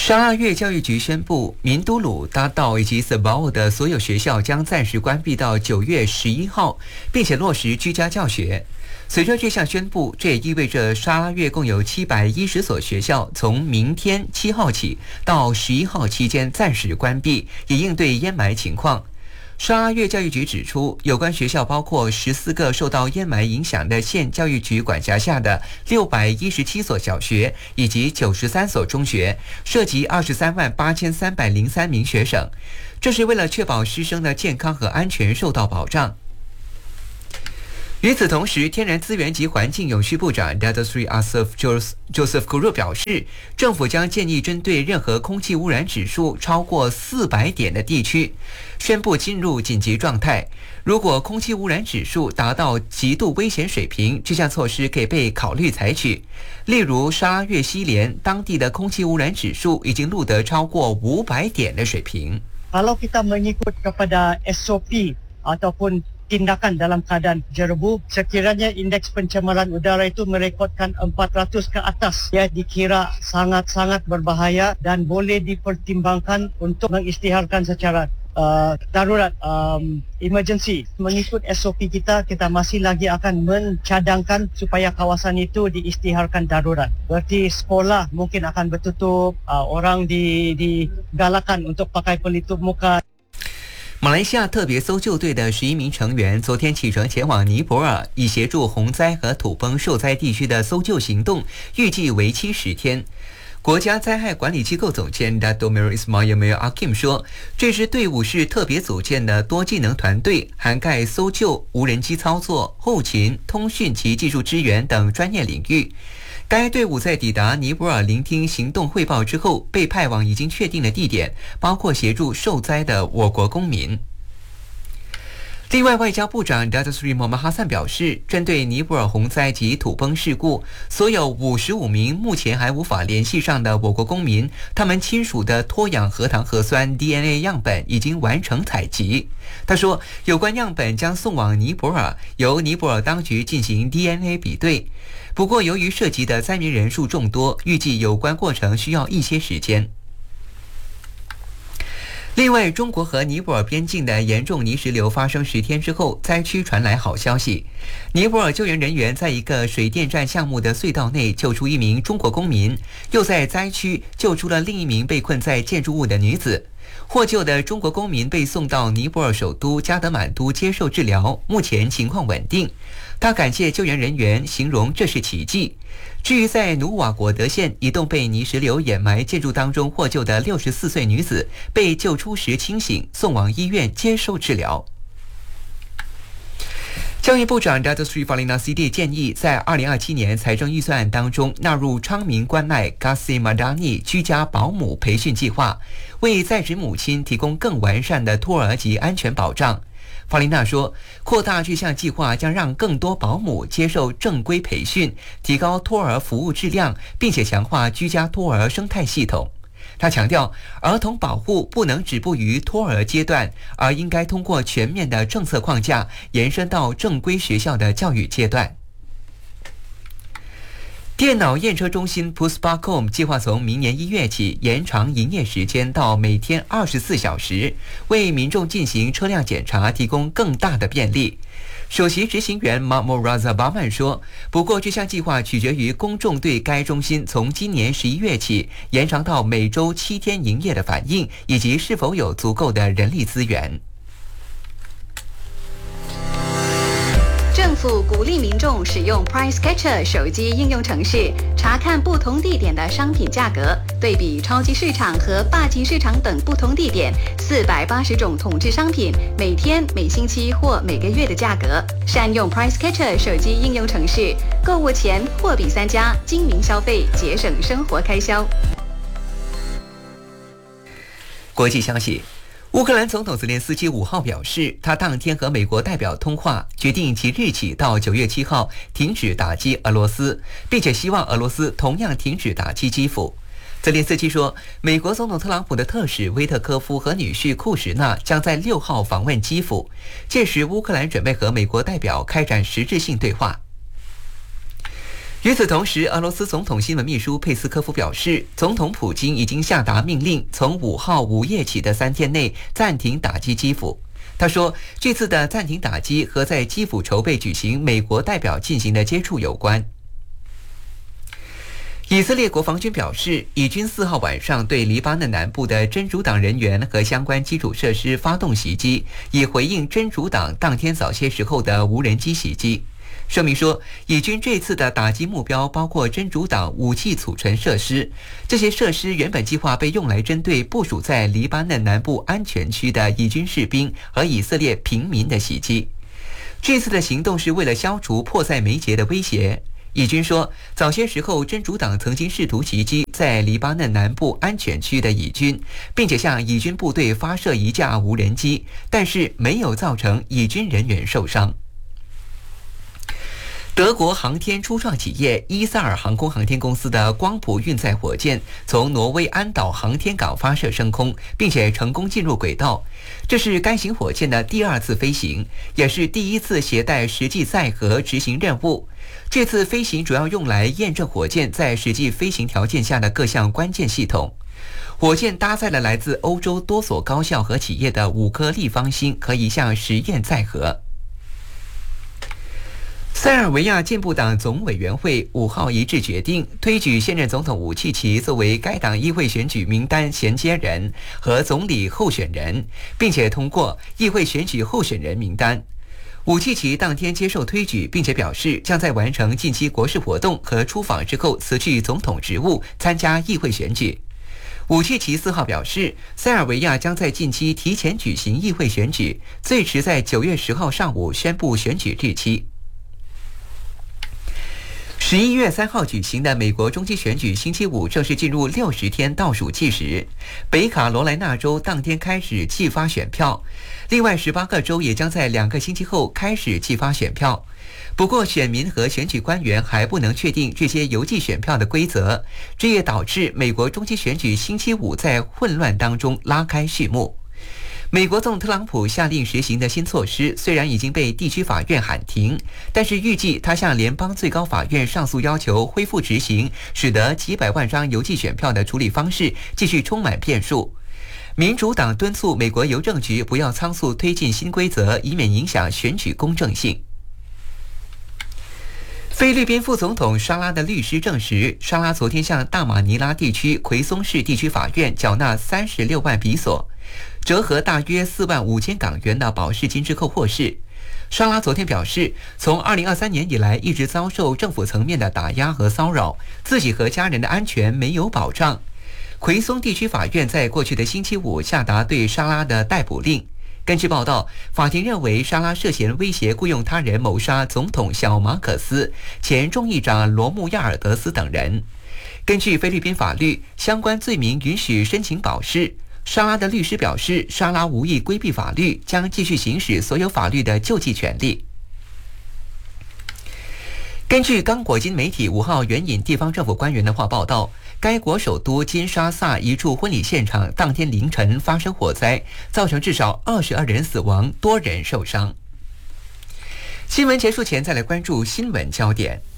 沙拉越教育局宣布，明都鲁、达道以及斯巴奥的所有学校将暂时关闭到9月11号，并且落实居家教学。随着这项宣布，这也意味着沙拉越共有710所学校从明天7号起到11号期间暂时关闭，以应对淹霾情况。沙拉越教育局指出，有关学校包括14个受到淹霾影响的县教育局管辖下的617所小学以及93所中学，涉及238303名学生。这是为了确保师生的健康和安全受到保障。与此同时，天然资源及环境永续部长 Datuk Seri Asif Joseph Guru 表示，政府将建议针对任何空气污染指数超过400点的地区，宣布进入紧急状态。如果空气污染指数达到极度危险水平，这项措施可以被考虑采取。例如，沙拉越西连当地的空气污染指数已经录得超过500点的水平。 Kalau kita mengikut kepada SOP ataupun tindakan dalam keadaan jerebu, sekiranya indeks pencemaran udara itu merekodkan 400 ke atas, ia dikira sangat-sangat berbahaya dan boleh dipertimbangkan untuk mengisytiharkan secara darurat, emergency. Mengikut SOP kita masih lagi akan mencadangkan supaya kawasan itu diisytiharkan darurat. Berarti sekolah mungkin akan bertutup, orang digalakkan untuk pakai pelitup muka. 马来西亚特别搜救队的11名成员昨天启程前往尼泊尔，以协助洪灾和土崩受灾地区的搜救行动，预计为期10天。国家灾害管理机构总监 Dato' Meir Ismail Meir Hakim 说，这支队伍是特别组建的多技能团队，涵盖搜救、无人机操作、后勤、通讯及技术支援等专业领域。该队伍在抵达尼泊尔聆听行动汇报之后，被派往已经确定的地点，包括协助受灾的我国公民。另外，外交部长 Datuk Seri Muhammad Hassan 表示，针对尼泊尔洪灾及土崩事故，所有55名目前还无法联系上的我国公民，他们亲属的脱氧核糖核酸 DNA 样本已经完成采集。他说，有关样本将送往尼泊尔，由尼泊尔当局进行 DNA 比对。不过，由于涉及的灾民人数众多，预计有关过程需要一些时间。另外，中国和尼泊尔边境的严重泥石流发生10天之后，灾区传来好消息。尼泊尔救援人员在一个水电站项目的隧道内救出一名中国公民，又在灾区救出了另一名被困在建筑物的女子。获救的中国公民被送到尼泊尔首都加德满都接受治疗，目前情况稳定。他感谢救援人员，形容这是奇迹。至于在努瓦果德县一栋被泥石流掩埋建筑当中获救的64岁女子，被救出时清醒，送往医院接受治疗。教育部长 Datuk Seri Faliana Siddique 建议，在2027年财政预算案当中纳入昌明关爱 Kasih Madani 居家保姆培训计划，为在职母亲提供更完善的托儿及安全保障。法琳娜说，扩大这项计划将让更多保姆接受正规培训，提高托儿服务质量，并且强化居家托儿生态系统。他强调，儿童保护不能止步于托儿阶段，而应该通过全面的政策框架延伸到正规学校的教育阶段。电脑验车中心 Puspakom 计划从明年1月起延长营业时间到每天24小时，为民众进行车辆检查提供更大的便利。首席执行员 Mahmud Raza Bahman 说，不过这项计划取决于公众对该中心从今年11月起延长到每周7天营业的反应，以及是否有足够的人力资源。 政府鼓励民众使用 Price Catcher 手机应用程式，查看不同地点的商品价格，对比超级市场和霸级市场等不同地点480种统制商品每天、每星期或每个月的价格。善用 Price Catcher 手机应用程式，购物前货比三家，精明消费，节省生活开销。 国际消息，乌克兰总统泽连斯基5号表示，他当天和美国代表通话，决定即日起到9月7号停止打击俄罗斯，并且希望俄罗斯同样停止打击基辅。泽连斯基说，美国总统特朗普的特使威特科夫和女婿库什纳将在6号访问基辅，届时乌克兰准备和美国代表开展实质性对话。 与此同时，俄罗斯总统新闻秘书佩斯科夫表示，总统普京已经下达命令，从5号午夜起的3天内暂停打击基辅。他说，这次的暂停打击和在基辅筹备举行美国代表进行的接触有关。以色列国防军表示，以军4号晚上对黎巴嫩南部的真主党人员和相关基础设施发动袭击，以回应真主党当天早些时候的无人机袭击。声明说，以军这次的打击目标包括真主党武器储存设施，这些设施原本计划被用来针对部署在黎巴嫩南部安全区的以军士兵和以色列平民的袭击。这次的行动是为了消除迫在眉睫的威胁。以军说，早些时候真主党曾经试图袭击在黎巴嫩南部安全区的以军，并且向以军部队发射一架无人机，但是没有造成以军人员受伤。德国航天初创企业伊萨尔航空航天公司的光谱运载火箭从挪威安岛航天港发射升空，并且成功进入轨道。这是该型火箭的第2次飞行，也是第1次携带实际载荷执行任务。这次飞行主要用来验证火箭在实际飞行条件下的各项关键系统。火箭搭载了来自欧洲多所高校和企业的5颗立方星和1项实验载荷。塞尔维亚进步党总委员会5号一致决定推举现任总统武契奇作为该党议会选举名单衔接人和总理候选人，并且通过议会选举候选人名单。武契奇当天接受推举，并且表示将在完成近期国事活动和出访之后辞去总统职务，参加议会选举。武契奇4号表示，塞尔维亚将在近期提前举行议会选举，最迟在9月10号上午宣布选举日期。11月3号举行的美国中期选举星期五正式进入60天倒数计时，北卡罗来纳州当天开始寄发选票，另外18个州也将在2个星期后开始寄发选票。不过，选民和选举官员还不能确定这些邮寄选票的规则，这也导致美国中期选举星期五在混乱当中拉开序幕。美国总统特朗普下令实行的新措施虽然已经被地区法院喊停，但是预计他向联邦最高法院上诉要求恢复执行，使得几百万张邮寄选票的处理方式继续充满变数。民主党敦促美国邮政局不要仓促推进新规则，以免影响选举公正性。菲律宾副总统沙拉的律师证实，沙拉昨天向大马尼拉地区奎松市地区法院缴纳36万比索，折合大约4万5千港元的保释金之后获释。沙拉昨天表示，从2023年以来一直遭受政府层面的打压和骚扰，自己和家人的安全没有保障。奎松地区法院在过去的星期五下达对沙拉的逮捕令。根据报道，法庭认为沙拉涉嫌威胁雇佣他人谋杀总统小马可斯、前众议长罗穆亚尔德斯等人。根据菲律宾法律，相关罪名允许申请保释。沙拉的律师表示，沙拉无意规避法律，将继续行使所有法律的救济权利。根据刚果金媒体5号援引地方政府官员的话报道，该国首都金沙萨一处婚礼现场当天凌晨发生火灾，造成至少22人死亡，多人受伤。新闻结束前，再来关注新闻焦点。